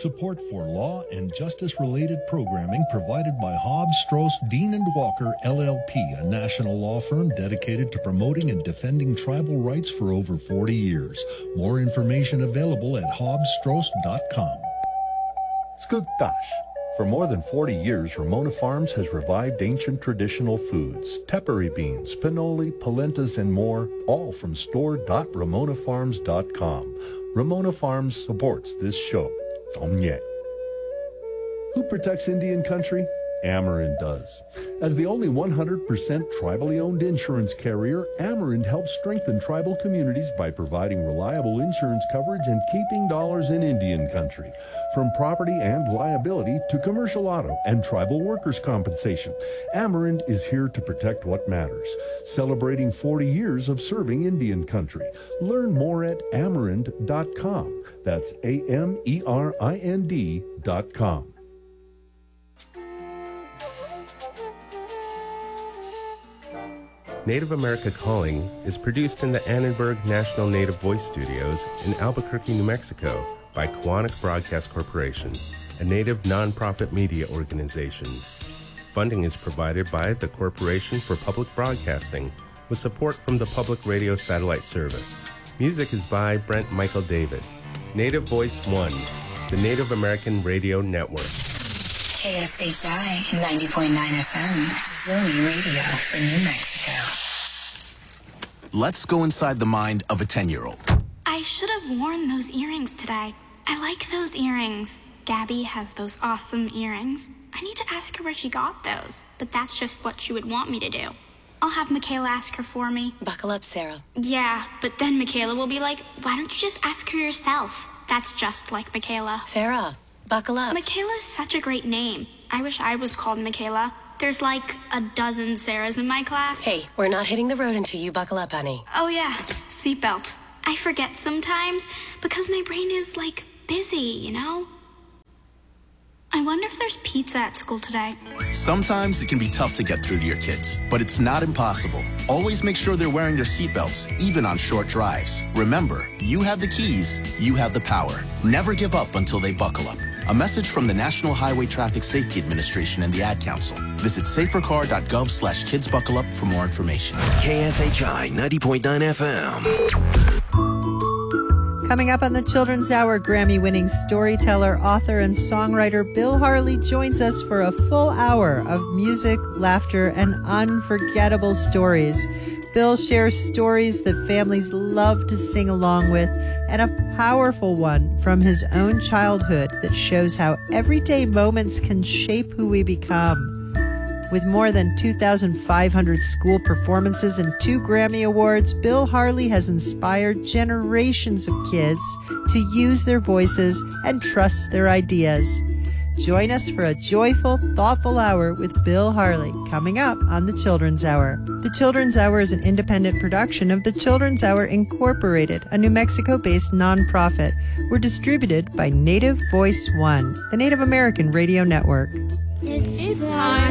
Support for law and justice-related programming provided by Hobbs, Strauss, Dean & Walker, LLP, a national law firm dedicated to promoting and defending tribal rights for over 40 years. More information available at hobbsstrauss.com. Skugtash. For more than 40 years, Ramona Farms has revived ancient traditional foods, tepary beans, pinoli, polentas, and more, all from store.ramonafarms.com. Ramona Farms supports this show. Who protects Indian country? Ameren does. As the only 100% tribally owned insurance carrier, Ameren helps strengthen tribal communities by providing reliable insurance coverage and keeping dollars in Indian country. From property and liability to commercial auto and tribal workers' compensation, Ameren is here to protect what matters. Celebrating 40 years of serving Indian country. Learn more at Ameren.com. That's AMERIND.com. Native America Calling is produced in the Annenberg National Native Voice Studios in Albuquerque, New Mexico by Koahnic Broadcast Corporation, a Native nonprofit media organization. Funding is provided by the Corporation for Public Broadcasting with support from the Public Radio Satellite Service. Music is by Brent Michael Davids. Native Voice One, the Native American Radio Network. KSHI 90.9 FM, Zuni Radio for New Mexico. Let's go inside the mind of a 10-year-old. I should have worn those earrings today. I like those earrings. Gabby has those awesome earrings. I need to ask her where she got those, but that's just what she would want me to do. I'll have Michaela ask her for me. Buckle up, Sarah. Yeah, but then Michaela will be like, why don't you just ask her yourself? That's just like Michaela. Sarah, buckle up. Michaela's such a great name. I wish I was called Michaela. There's like a dozen Sarahs in my class. Hey, we're not hitting the road until you buckle up, honey. Oh yeah, seatbelt. I forget sometimes because my brain is like busy, you know? I wonder if there's pizza at school today. Sometimes it can be tough to get through to your kids, but it's not impossible. Always make sure they're wearing their seatbelts, even on short drives. Remember, you have the keys, you have the power. Never give up until they buckle up. A message from the National Highway Traffic Safety Administration and the Ad Council. Visit safercar.gov/kidsbuckleup for more information. KSHI 90.9 FM. Coming up on the Children's Hour, Grammy-winning storyteller, author, and songwriter Bill Harley joins us for a full hour of music, laughter, and unforgettable stories. Bill shares stories that families love to sing along with, and a powerful one from his own childhood that shows how everyday moments can shape who we become. With more than 2,500 school performances and 2 Grammy Awards, Bill Harley has inspired generations of kids to use their voices and trust their ideas. Join us for a joyful, thoughtful hour with Bill Harley coming up on the Children's Hour. The Children's Hour is an independent production of the Children's Hour Incorporated, a New Mexico-based nonprofit. We're distributed by Native Voice One, the Native American Radio Network. It's time